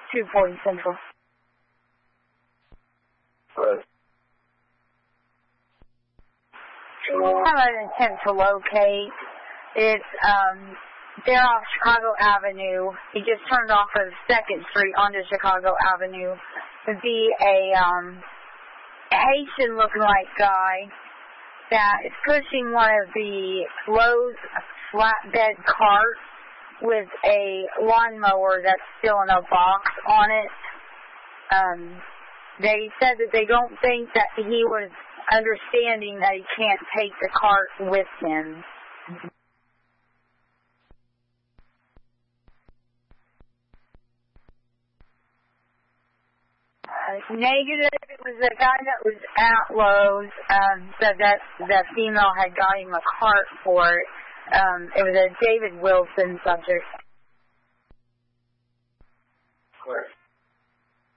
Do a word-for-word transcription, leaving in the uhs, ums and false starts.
two forty Central. Right. I have an attempt to locate. It's, um, they're off Chicago Avenue. He just turned off of second Street onto Chicago Avenue. Would be a, um, Haitian-looking like guy that is pushing one of the Lowe's flatbed carts with a lawnmower that's still in a box on it. Um, they said that they don't think that he was understanding that he can't take the cart with him. Uh, negative. It was a guy that was at Lowe's. Um, said that the female had got him a cart for it. Um, it was a David Wilson subject. Correct.